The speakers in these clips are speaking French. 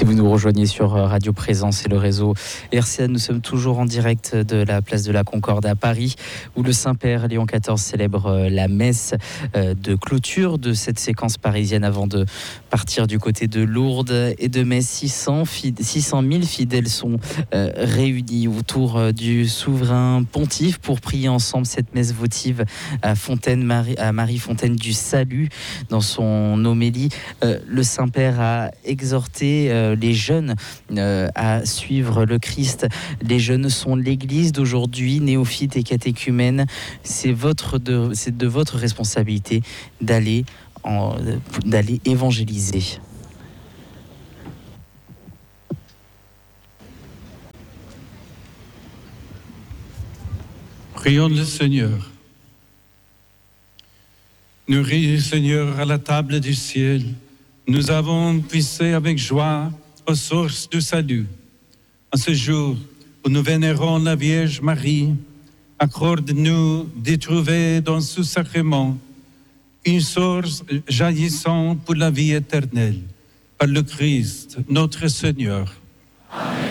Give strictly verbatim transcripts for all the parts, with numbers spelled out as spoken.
vous nous rejoignez sur Radio Présence et le réseau R C A, nous sommes toujours en direct de la place de la Concorde à Paris, où le Saint-Père Léon quatorze célèbre la messe de clôture de cette séquence parisienne avant de partir du côté de Lourdes et de Metz. six cent mille fidèles sont réunis autour du souverain pontife pour prier ensemble cette messe votive à, Fontaine Marie, à Marie Fontaine du Salut. Dans son homélie, le Saint-Père a exhorté les jeunes à suivre le Christ. Les jeunes sont l'Église d'aujourd'hui, néophytes et catéchumènes. C'est, votre de, c'est de votre responsabilité d'aller, en, d'aller évangéliser. Prions le Seigneur. Nourris, Seigneur, à la table du ciel, nous avons puissé avec joie aux sources du salut. En ce jour où nous vénérons la Vierge Marie, accorde-nous de trouver dans ce sacrement une source jaillissant pour la vie éternelle, par le Christ, notre Seigneur. Amen.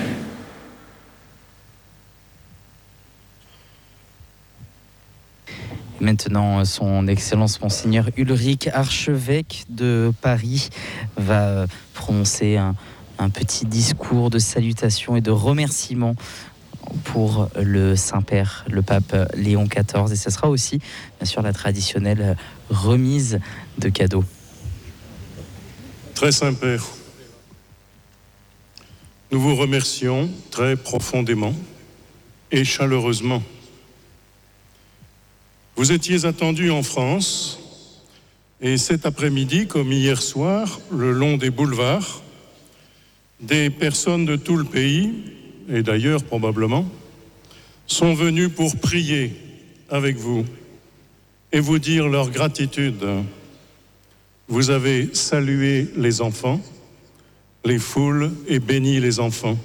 Maintenant, son Excellence Monseigneur Ulrich, archevêque de Paris, va prononcer un, un petit discours de salutation et de remerciement pour le Saint-Père, le pape Léon quatorze. Et ce sera aussi, bien sûr, la traditionnelle remise de cadeaux. Très Saint-Père, nous vous remercions très profondément et chaleureusement. Vous étiez attendu en France et cet après-midi, comme hier soir, le long des boulevards, des personnes de tout le pays, et d'ailleurs probablement, sont venues pour prier avec vous et vous dire leur gratitude. Vous avez salué les enfants, les foules et béni les enfants.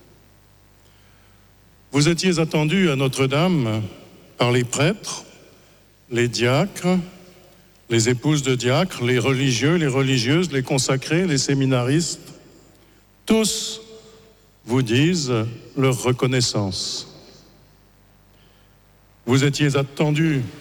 Vous étiez attendu à Notre-Dame par les prêtres, les diacres, les épouses de diacres, les religieux, les religieuses, les consacrés, les séminaristes. Tous vous disent leur reconnaissance. Vous étiez attendus